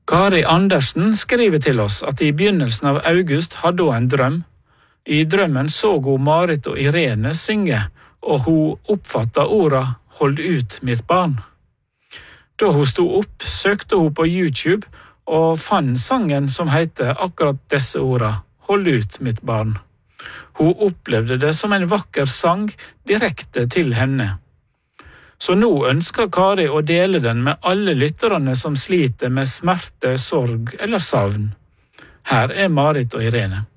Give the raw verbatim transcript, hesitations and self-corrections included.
Kari Andersen skriver til oss at i begynnelsen av august hadde hun en drøm. I drømmen så hun Marit og Irene synge, og hun oppfattet orda «Hold ut, mitt barn». Da hun stod opp, søkte hun på YouTube og fant sangen som heter akkurat disse orda, «Hold ut, mitt barn». Hun opplevde det som en vakker sang direkte til henne. Så nå ønsker Kari å dele den med alle lytterne som sliter med smerte, sorg eller savn. Her er Marit og Irene.